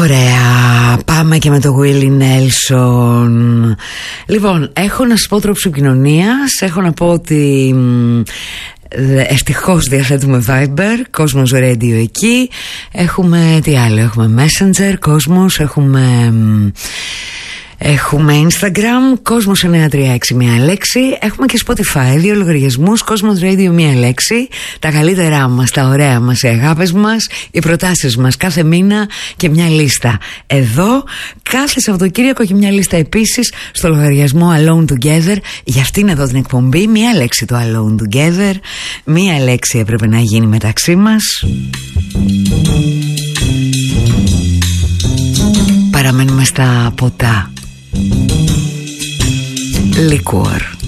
Ωραία, πάμε και με το Willie Nelson. Λοιπόν, έχω να σας πω τρόπους επικοινωνίας. Έχω να πω ότι ευτυχώς διαθέτουμε Viber, Κόσμος Radio εκεί. Έχουμε, τι άλλο, έχουμε Messenger, Κόσμος, έχουμε Instagram, Κόσμος 936 μία λέξη. Έχουμε και Spotify, 2 λογαριασμούς, Κόσμος Radio μία λέξη. Τα καλύτερά μας, τα ωραία μας, οι αγάπες μας, οι προτάσεις μας κάθε μήνα και μια λίστα. Εδώ κάθε Σαββατοκύριακο και μια λίστα επίσης στο λογαριασμό Alone Together. Για αυτήν εδώ την εκπομπή μία λέξη το Alone Together. Μία λέξη έπρεπε να γίνει μεταξύ μας. Παραμένουμε στα ποτά. Liquor.